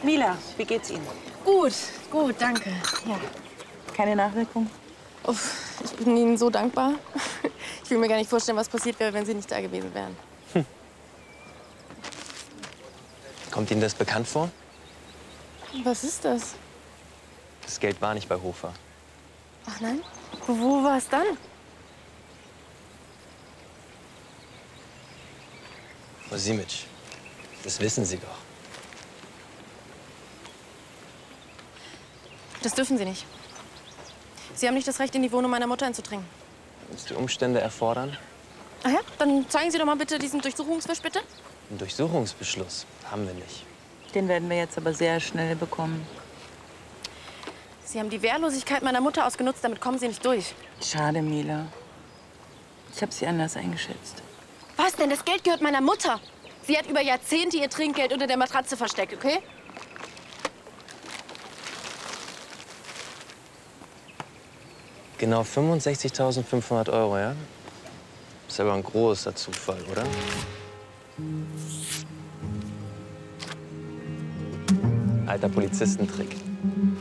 Mila, wie geht's Ihnen? Gut, gut, danke. Ja. Keine Nachwirkung? Uff, ich bin Ihnen so dankbar. Ich will mir gar nicht vorstellen, was passiert wäre, wenn Sie nicht da gewesen wären. Kommt Ihnen das bekannt vor? Was ist das? Das Geld war nicht bei Hofer. Ach nein? Wo war es dann? Frau Simic, das wissen Sie doch. Das dürfen Sie nicht. Sie haben nicht das Recht, in die Wohnung meiner Mutter einzudringen. Wenn es die Umstände erfordern, Ach ja? Dann zeigen Sie doch mal bitte diesen Durchsuchungsfisch, bitte. einen Durchsuchungsbeschluss haben wir nicht. Den werden wir jetzt aber sehr schnell bekommen. Sie haben die Wehrlosigkeit meiner Mutter ausgenutzt, damit kommen Sie nicht durch. Schade, Mila. Ich habe sie anders eingeschätzt. Was denn? Das Geld gehört meiner Mutter. Sie hat über Jahrzehnte ihr Trinkgeld unter der Matratze versteckt, okay? Genau 65.500 €, ja? Ist aber ein großer Zufall, oder? Alter Polizistentrick.